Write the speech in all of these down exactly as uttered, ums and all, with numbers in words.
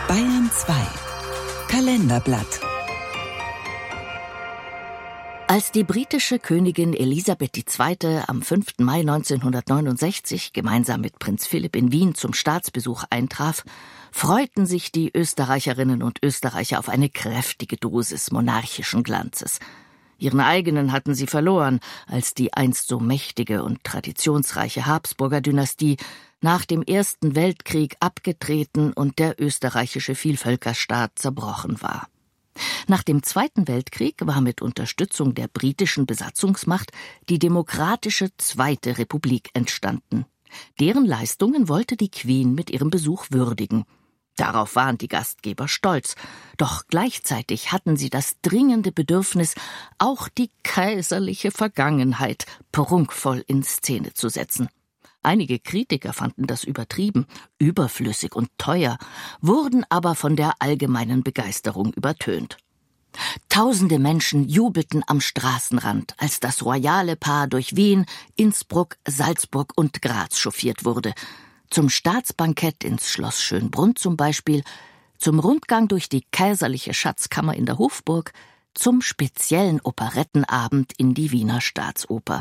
Bayern zwei Kalenderblatt. Als die britische Königin Elisabeth die Zweite am fünften Mai neunzehnhundertneunundsechzig gemeinsam mit Prinz Philipp in Wien zum Staatsbesuch eintraf, freuten sich die Österreicherinnen und Österreicher auf eine kräftige Dosis monarchischen Glanzes. Ihren eigenen hatten sie verloren, als die einst so mächtige und traditionsreiche Habsburger Dynastie nach dem Ersten Weltkrieg abgetreten und der österreichische Vielvölkerstaat zerbrochen war. Nach dem Zweiten Weltkrieg war mit Unterstützung der britischen Besatzungsmacht die demokratische Zweite Republik entstanden. Deren Leistungen wollte die Queen mit ihrem Besuch würdigen. Darauf waren die Gastgeber stolz, doch gleichzeitig hatten sie das dringende Bedürfnis, auch die kaiserliche Vergangenheit prunkvoll in Szene zu setzen. Einige Kritiker fanden das übertrieben, überflüssig und teuer, wurden aber von der allgemeinen Begeisterung übertönt. Tausende Menschen jubelten am Straßenrand, als das royale Paar durch Wien, Innsbruck, Salzburg und Graz chauffiert wurde. Zum Staatsbankett ins Schloss Schönbrunn zum Beispiel, zum Rundgang durch die kaiserliche Schatzkammer in der Hofburg, zum speziellen Operettenabend in die Wiener Staatsoper.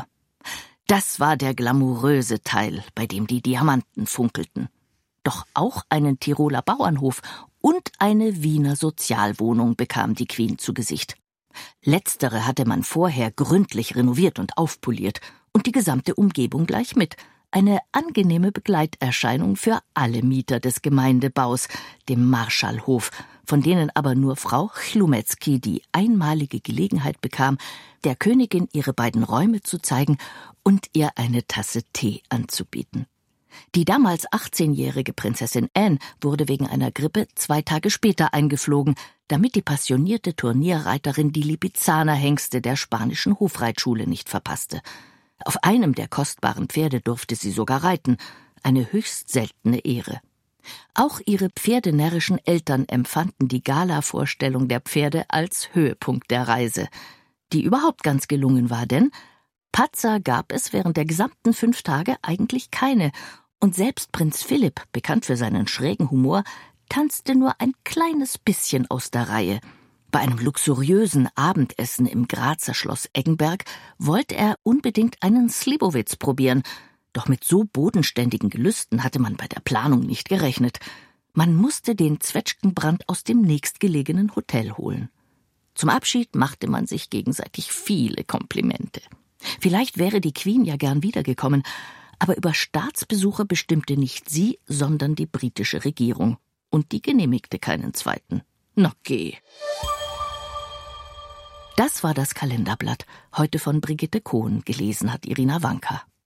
Das war der glamouröse Teil, bei dem die Diamanten funkelten. Doch auch einen Tiroler Bauernhof und eine Wiener Sozialwohnung bekam die Queen zu Gesicht. Letztere hatte man vorher gründlich renoviert und aufpoliert und die gesamte Umgebung gleich mit. Eine angenehme Begleiterscheinung für alle Mieter des Gemeindebaus, dem Marschallhof, von denen aber nur Frau Chlumetzky die einmalige Gelegenheit bekam, der Königin ihre beiden Räume zu zeigen und ihr eine Tasse Tee anzubieten. Die damals achtzehnjährige Prinzessin Anne wurde wegen einer Grippe zwei Tage später eingeflogen, damit die passionierte Turnierreiterin die Lipizzaner-Hengste der spanischen Hofreitschule nicht verpasste. Auf einem der kostbaren Pferde durfte sie sogar reiten, eine höchst seltene Ehre. Auch ihre pferdenärrischen Eltern empfanden die Gala-Vorstellung der Pferde als Höhepunkt der Reise, die überhaupt ganz gelungen war, denn Patzer gab es während der gesamten fünf Tage eigentlich keine, und selbst Prinz Philipp, bekannt für seinen schrägen Humor, tanzte nur ein kleines bisschen aus der Reihe. Bei einem luxuriösen Abendessen im Grazer Schloss Eggenberg wollte er unbedingt einen Slibowitz probieren, doch mit so bodenständigen Gelüsten hatte man bei der Planung nicht gerechnet. Man musste den Zwetschgenbrand aus dem nächstgelegenen Hotel holen. Zum Abschied machte man sich gegenseitig viele Komplimente. Vielleicht wäre die Queen ja gern wiedergekommen, aber über Staatsbesuche bestimmte nicht sie, sondern die britische Regierung. Und die genehmigte keinen zweiten. Na geh. Das war das Kalenderblatt, heute von Brigitte Kohn, gelesen hat Irina Wanka.